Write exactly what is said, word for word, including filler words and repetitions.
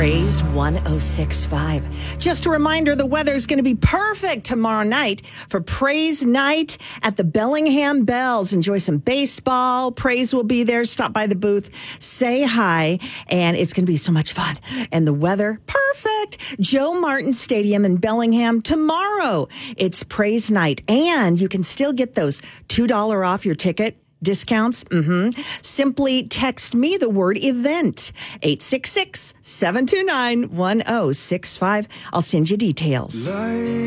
Praise one oh six point five. Just a reminder, the weather's going to be perfect tomorrow night for Praise Night at the Bellingham Bells. Enjoy some baseball. Praise will be there. Stop by the booth, say hi, and it's going to be so much fun. And the weather, perfect. Joe Martin Stadium in Bellingham tomorrow. It's Praise Night, and you can still get those two dollars off your ticket discounts. Mm-hmm. Simply text me the word event, eight six six, seven two nine, one oh six five. I'll send you details.